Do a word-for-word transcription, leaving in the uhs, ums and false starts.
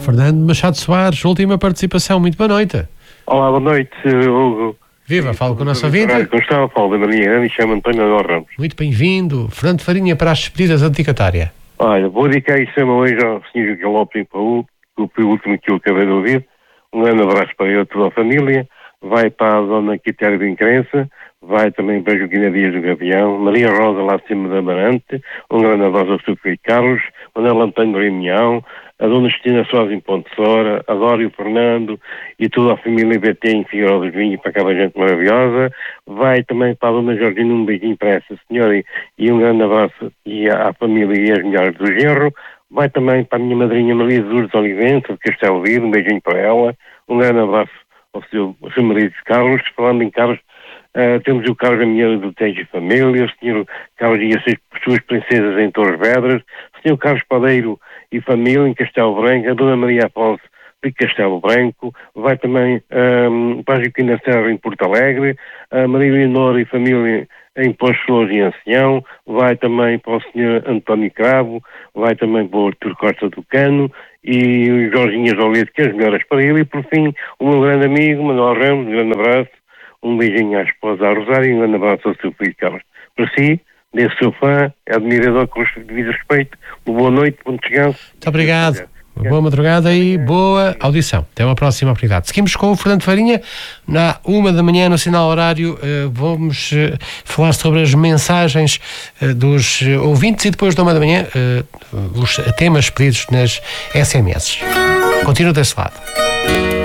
Fernando Machado Soares, última participação. Muito boa noite. Olá, boa noite, Hugo. Viva, falo com o nosso ouvinte. Como está? Falo da Maria, me chamo António Adão Ramos. Muito bem-vindo. Fernando Farinha para as despedidas anticatária. Olha, vou dedicar isso hoje ao senhor Galope em Paú, que foi o último que eu acabei de ouvir. Um grande abraço para ele e toda a família. Vai para a dona Quitéria de Incrença, vai também para a Joaquina Dias do Gavião, Maria Rosa lá de cima da Amarante, um grande abraço ao seu filho Carlos, Manuel Antônio de Reunião, a dona Justina Soares em Ponte Sora, a Dório Fernando e toda a família B T em Figueiró dos Vinhos, para aquela gente maravilhosa. Vai também para a dona Georgina, um beijinho para essa senhora e, e um grande abraço e à, à família e às mulheres do genro. Vai também para a minha madrinha Maria de Lourdes Olivença, de Castelo Vivo, um beijinho para ela, um grande abraço ao seu, ao seu marido Carlos. Falando em Carlos, uh, temos o Carlos Amiel do Tejo e Família, o senhor Carlos e as suas princesas em Torres Vedras, o senhor Carlos Padeiro e família em Castelo Branco, a dona Maria Afonso de Castelo Branco, vai também um, para a Joaquina Serra em Porto Alegre, a Maria Leonor e família em Poços Flores e Ancião, vai também para o senhor António Cravo, vai também para o Artur Costa do Cano e o Jorginho Joleto, que é as melhores para ele, e por fim o meu grande amigo Manuel Ramos, um grande abraço, um beijinho à esposa a Rosário e um grande abraço ao seu filho Carlos. Para si, desse seu fã, admirador com o devido respeito, uma boa noite, bom descanso. Muito obrigado. Boa madrugada e boa audição. Até uma próxima oportunidade. Seguimos com o Fernando Farinha. Na uma da manhã, no sinal horário, uh, vamos uh, falar sobre as mensagens uh, dos uh, ouvintes e depois da uma da manhã, uh, os temas pedidos nas S M S. Continua desse lado.